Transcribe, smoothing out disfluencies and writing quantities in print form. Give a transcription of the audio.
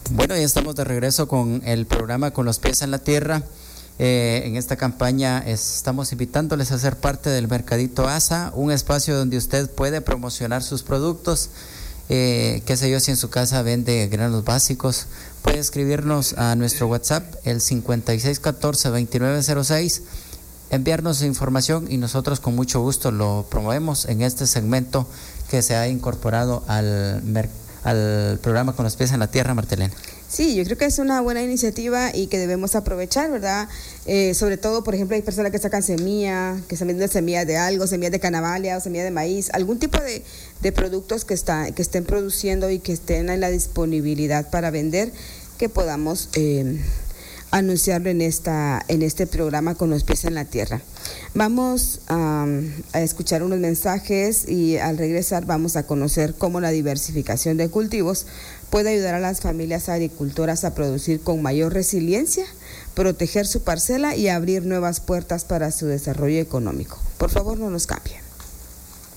Bueno, ya estamos de regreso con el programa Con los pies en la tierra. En esta campaña estamos invitándoles a ser parte del Mercadito ASA, un espacio donde usted puede promocionar sus productos. Qué sé yo, si en su casa vende granos básicos, puede escribirnos a nuestro WhatsApp, el 5614-2906, enviarnos su información y nosotros con mucho gusto lo promovemos en este segmento que se ha incorporado al programa Con los pies en la tierra, Martelena. Sí, yo creo que es una buena iniciativa y que debemos aprovechar, ¿verdad? Sobre todo, por ejemplo, hay personas que sacan semilla, que están vendiendo semillas de algo, semillas de canavalia o semillas de maíz, algún tipo de productos que estén produciendo y que estén en la disponibilidad para vender, que podamos anunciarlo en este programa Con los pies en la tierra. Vamos a escuchar unos mensajes y al regresar vamos a conocer cómo la diversificación de cultivos puede ayudar a las familias agricultoras a producir con mayor resiliencia, proteger su parcela y abrir nuevas puertas para su desarrollo económico. Por favor, no nos cambien.